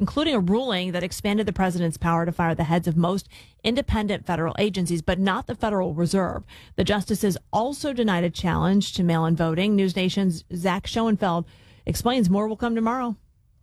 including a ruling that expanded the president's power to fire the heads of most independent federal agencies, but not the Federal Reserve. The justices also denied a challenge to mail-in voting. News Nation's Zach Schoenfeld explains. More will come tomorrow.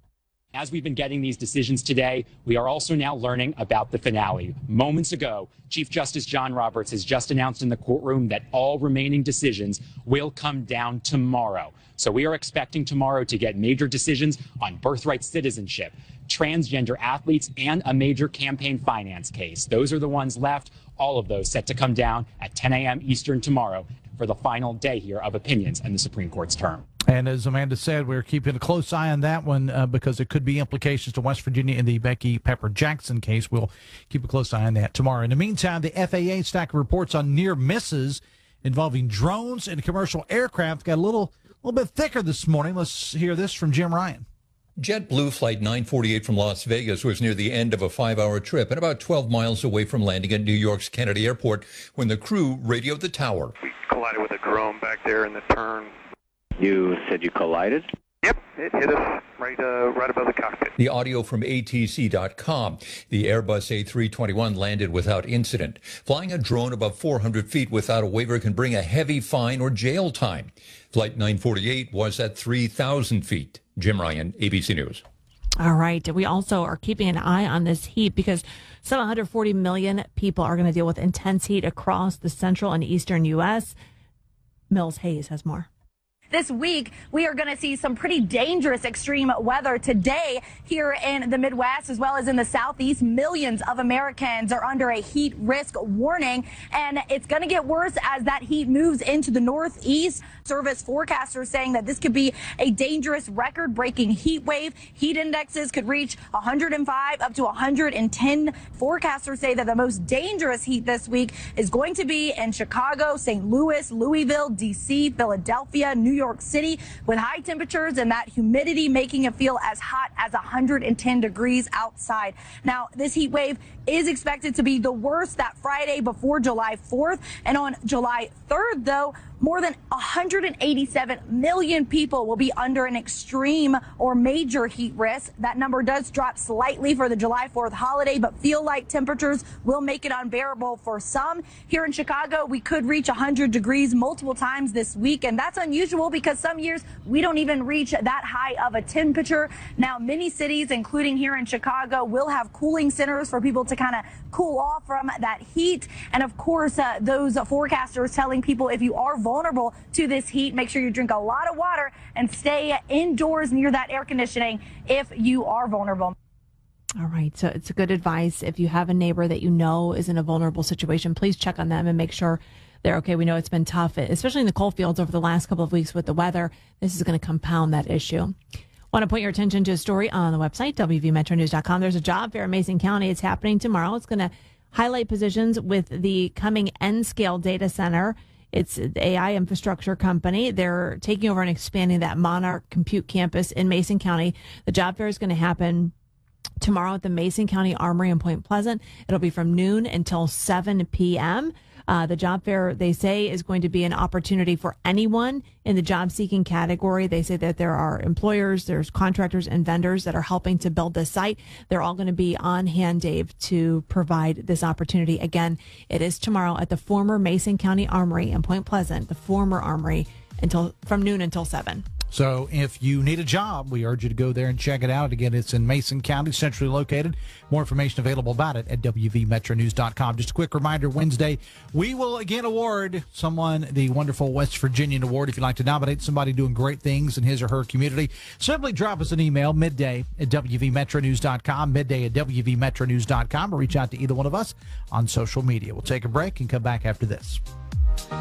As we've been getting these decisions today, we are also now learning about the finale. Moments ago, Chief Justice John Roberts has just announced in the courtroom that all remaining decisions will come down tomorrow. So we are expecting tomorrow to get major decisions on birthright citizenship, transgender athletes, and a major campaign finance case. Those are the ones left. All of those set to come down at 10 a.m. Eastern tomorrow for the final day here of opinions in the Supreme Court's term. And as Amanda said, we're keeping a close eye on that one because there could be implications to West Virginia in the Becky Pepper Jackson case. We'll keep a close eye on that tomorrow. In the meantime, the FAA stack of reports on near misses involving drones and commercial aircraft got a little bit thicker this morning. Let's hear this from Jim Ryan. JetBlue Flight 948 from Las Vegas was near the end of a 5-hour trip and about 12 miles away from landing at New York's Kennedy Airport when the crew radioed the tower. We collided with a drone back there in the turn. You said you collided? Yep, it hit us right above the cockpit. The audio from ATC.com. The Airbus A321 landed without incident. Flying a drone above 400 feet without a waiver can bring a heavy fine or jail time. Flight 948 was at 3,000 feet. Jim Ryan, ABC News. All right. We also are keeping an eye on this heat because some 140 million people are going to deal with intense heat across the central and eastern U.S. Mills Hayes has more. This week, we are going to see some pretty dangerous extreme weather today here in the Midwest as well as in the Southeast. Millions of Americans are under a heat risk warning, and it's going to get worse as that heat moves into the Northeast. Service forecasters saying that this could be a dangerous record-breaking heat wave. Heat indexes could reach 105 up to 110. Forecasters say that the most dangerous heat this week is going to be in Chicago, St. Louis, Louisville, D.C., Philadelphia, New York City, with high temperatures and that humidity making it feel as hot as 110 degrees outside. Now, this heat wave is expected to be the worst that Friday before July 4th. And on July 3rd, though, more than 187 million people will be under an extreme or major heat risk. That number does drop slightly for the July 4th holiday, but feel like temperatures will make it unbearable for some. Here in Chicago, we could reach 100 degrees multiple times this week, and that's unusual because some years we don't even reach that high of a temperature. Now, many cities, including here in Chicago, will have cooling centers for people to kind of cool off from that heat. And of course, those forecasters telling people if you are vulnerable to this heat, make sure you drink a lot of water and stay indoors near that air conditioning if you are vulnerable. All right. So it's a good advice. If you have a neighbor that you know is in a vulnerable situation, please check on them and make sure they're okay. We know it's been tough, especially in the coal fields over the last couple of weeks with the weather. This is going to compound that issue. Want to point your attention to a story on the website, WVMetroNews.com. There's a job fair in Mason County. It's happening tomorrow. It's going to highlight positions with the coming N-Scale data center. It's the AI infrastructure company. They're taking over and expanding that Monarch Compute campus in Mason County. The job fair is going to happen tomorrow at the Mason County Armory in Point Pleasant. It'll be from noon until 7 p.m. The job fair, they say, is going to be an opportunity for anyone in the job-seeking category. They say that there are employers, there's contractors and vendors that are helping to build this site. They're all going to be on hand, Dave, to provide this opportunity. Again, it is tomorrow at the former Mason County Armory in Point Pleasant, the former Armory, from noon until 7. So if you need a job, we urge you to go there and check it out. Again, it's in Mason County, centrally located. More information available about it at WVMetroNews.com. Just a quick reminder, Wednesday, we will again award someone the wonderful West Virginian Award. If you'd like to nominate somebody doing great things in his or her community, simply drop us an email, midday at WVMetroNews.com, midday at WVMetroNews.com, or reach out to either one of us on social media. We'll take a break and come back after this.